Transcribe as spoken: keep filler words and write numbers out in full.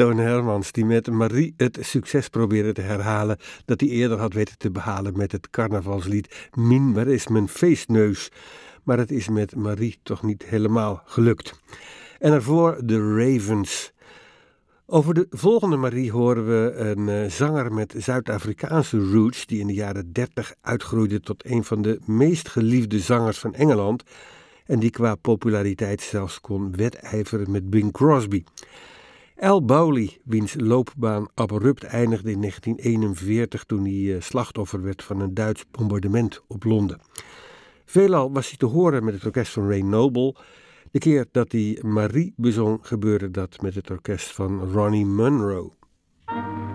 Toon Hermans, die met Marie het succes probeerde te herhalen dat hij eerder had weten te behalen met het carnavalslied Mien, waar is mijn feestneus? Maar het is met Marie toch niet helemaal gelukt. En daarvoor de Ravens. Over de volgende Marie horen we een uh, zanger met Zuid-Afrikaanse roots die in de jaren dertig uitgroeide tot een van de meest geliefde zangers van Engeland en die qua populariteit zelfs kon wedijveren met Bing Crosby. Al Bowley, wiens loopbaan abrupt eindigde in negentien eenenveertig toen hij uh, slachtoffer werd van een Duits bombardement op Londen. Veelal was hij te horen met het orkest van Ray Noble. De keer dat hij Marie bezong gebeurde dat met het orkest van Ronnie Munro.